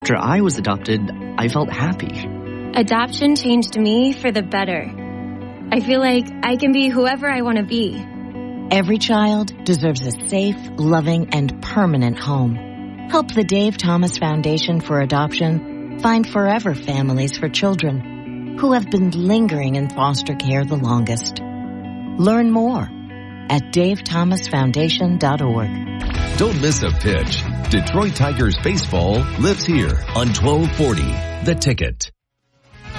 After I was adopted, I felt happy. Adoption changed me for the better. I feel like I can be whoever I want to be. Every child deserves a safe, loving, and permanent home. Help the Dave Thomas Foundation for Adoption find forever families for children who have been lingering in foster care the longest. Learn more at davethomasfoundation.org. Don't miss a pitch. Detroit Tigers baseball lives here on 1240 The Ticket.